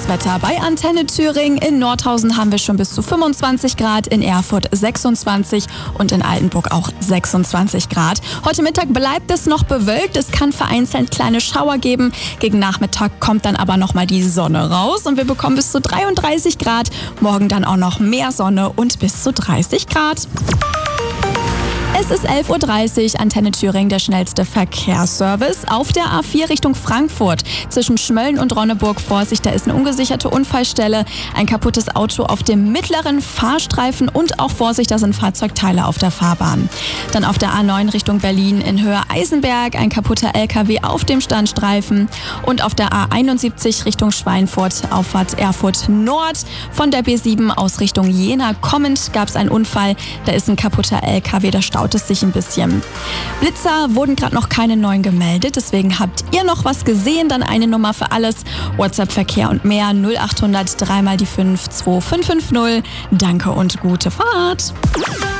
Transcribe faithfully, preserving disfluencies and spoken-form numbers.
das Wetter bei Antenne Thüringen. In Nordhausen haben wir schon bis zu fünfundzwanzig Grad, in Erfurt sechsundzwanzig und in Altenburg auch sechsundzwanzig Grad. Heute Mittag bleibt es noch bewölkt. Es kann vereinzelt kleine Schauer geben. Gegen Nachmittag kommt dann aber nochmal die Sonne raus und wir bekommen bis zu dreiunddreißig Grad. Morgen dann auch noch mehr Sonne und bis zu dreißig Grad. Es ist elf Uhr dreißig, Antenne Thüringen, der schnellste Verkehrsservice. Auf der A vier Richtung Frankfurt zwischen Schmölln und Ronneburg. Vorsicht, da ist eine ungesicherte Unfallstelle. Ein kaputtes Auto auf dem mittleren Fahrstreifen und auch Vorsicht, da sind Fahrzeugteile auf der Fahrbahn. Dann auf der A neun Richtung Berlin in Höhe Eisenberg. Ein kaputter L K W auf dem Standstreifen. Und auf der A einundsiebzig Richtung Schweinfurt, Auffahrt Erfurt Nord. Von der B sieben aus Richtung Jena kommend gab es einen Unfall. Da ist ein kaputter L K W, da staut es sich ein bisschen. Blitzer wurden gerade noch keine neuen gemeldet, deswegen habt ihr noch was gesehen, dann eine Nummer für alles. WhatsApp-Verkehr und mehr null acht hundert drei mal die fünf zwei fünf fünf null. Danke und gute Fahrt.